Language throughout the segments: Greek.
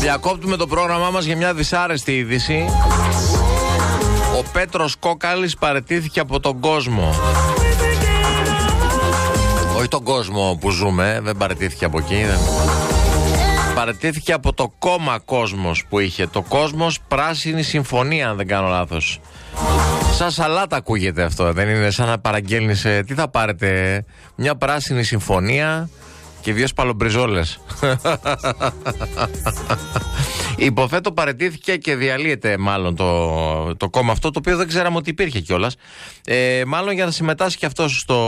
Διακόπτουμε το πρόγραμμά μας για μια δυσάρεστη είδηση. Ο Πέτρος Κόκαλης παραιτήθηκε από τον κόσμο. Όχι τον κόσμο που ζούμε, δεν παραιτήθηκε από εκεί. Παραιτήθηκε από το κόμμα Κόσμος που είχε. Το Κόσμος Πράσινη Συμφωνία, αν δεν κάνω λάθος. Σαν σαλάτα ακούγεται αυτό, δεν είναι? Σαν να παραγγέλνεις, τι θα πάρετε, μια πράσινη συμφωνία και 2 σπαλομπριζόλες. Υποθέτω παραιτήθηκε και διαλύεται μάλλον το κόμμα αυτό, το οποίο δεν ξέραμε ότι υπήρχε κιόλας. Μάλλον για να συμμετάσχει αυτό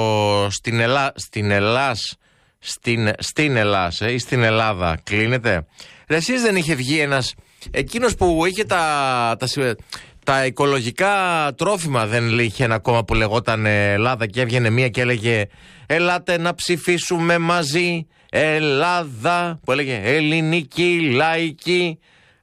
στην Ελλάδα κλείνεται. Εσείς δεν είχε βγει εκείνος που είχε τα οικολογικά τρόφιμα, δεν είχε ένα κόμμα που λεγόταν Ελλάδα και έβγαινε μία και έλεγε «Ελάτε να ψηφίσουμε μαζί Ελλάδα», που έλεγε «Ελληνική λαϊκή».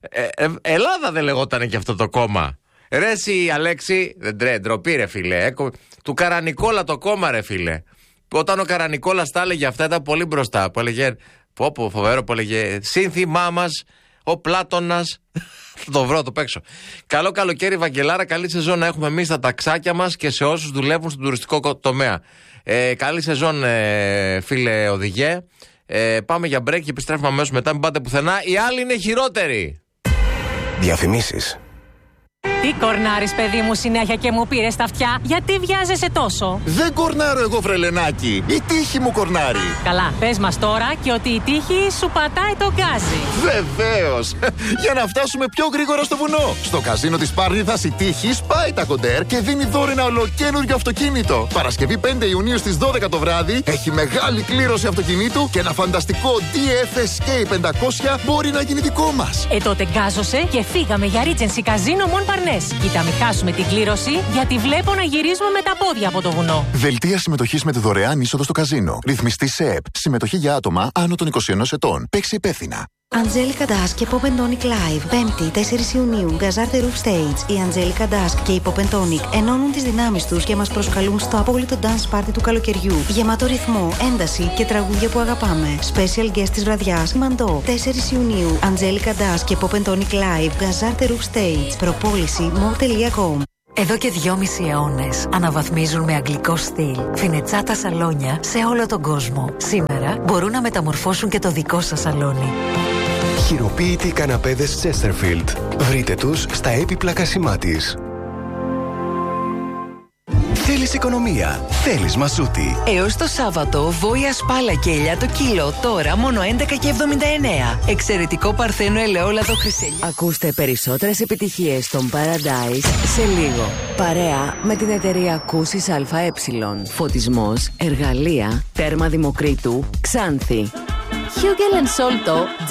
Ελλάδα δεν λεγότανε και αυτό το κόμμα? Ρε εσύ Αλέξη, ντροπή ρε φίλε, του Καρανικόλα το κόμμα ρε φίλε. Όταν ο Καρανικόλας τα έλεγε αυτά ήταν πολύ μπροστά, που έλεγε φοβερό, που έλεγε «Σύνθημά μας ο Πλάτωνας». Θα το βρω, το παίξω. Καλό καλοκαίρι Βαγγελάρα, καλή σεζόν να έχουμε εμείς στα ταξάκια μας και σε όσους δουλεύουν στον τουριστικό τομέα. Καλή σεζόν φίλε οδηγέ. Πάμε για break και επιστρέφουμε αμέσως μετά, μην πάτε πουθενά, οι άλλοι είναι χειρότεροι. Διαφημίσεις. Τι κορνάρεις παιδί μου συνέχεια και μου πήρες τα αυτιά? Γιατί βιάζεσαι τόσο? Δεν κορνάρω εγώ βρελενάκι, η τύχη μου κορνάρει. Καλά, πες μας τώρα και ότι η τύχη σου πατάει το γκάζι. Βεβαίως, για να φτάσουμε πιο γρήγορα στο βουνό. Στο καζίνο της Πάρνηθας η τύχη σπάει τα κοντέρ και δίνει δώρο ένα ολοκαίνουργιο αυτοκίνητο. Παρασκευή 5 Ιουνίου στις 12 το βράδυ έχει μεγάλη κλήρωση αυτοκινήτου και ένα φανταστικό DF Escape 500 μπορεί να γίνει δικό μας. Τότε γκάζωσε και φύγαμε για Regency Casino Mon Parnes. Κοίτα, μην χάσουμε την κλήρωση, γιατί βλέπω να γυρίζουμε με τα πόδια από το βουνό. Δελτία συμμετοχής με τη δωρεάν είσοδο στο καζίνο. Ρυθμιστή σε ΕΠ. Συμμετοχή για άτομα άνω των 21 ετών. Παίξει υπεύθυνα. Angelica Dusk και Pop Tonic Live. 5η, 4 Ιουνίου, Gazarte Roof Stage. Η Angelica Dusk και η Pop Tonic ενώνουν τις δυνάμεις τους και μας προσκαλούν στο απόλυτο dance party του καλοκαιριού. Γεμάτο ρυθμό, ένταση και τραγούδια που αγαπάμε. Special guest της βραδιάς, Μαντό. 4 Ιουνίου, Angelica Dusk και Pop Tonic Live. Gazarte Roof Stage. Προπόληση more.com. Εδώ και 2,5 αιώνες αναβαθμίζουν με αγγλικό στυλ φινετσάτα σαλόνια σε όλο τον κόσμο. Σήμερα μπορούν να μεταμορφώσουν και το δικό σας σαλόνι. Χειροποίητοι καναπέδες Chesterfield. Βρείτε τους στα έπιπλα Κασιμάτης. Θέλεις οικονομία, θέλεις μασούτη. Έως το Σάββατο, βόηα σπάλα και ελιά το κιλό, τώρα μόνο 11,79. Εξαιρετικό παρθένο ελαιόλαδο χρυσέλι. Ακούστε περισσότερες επιτυχίες στον Paradise σε λίγο. Παρέα με την εταιρεία Ακούσεις ΑΕ. Φωτισμός, εργαλεία, τέρμα Δημοκρίτου, Ξάνθη. Hugel & Solto.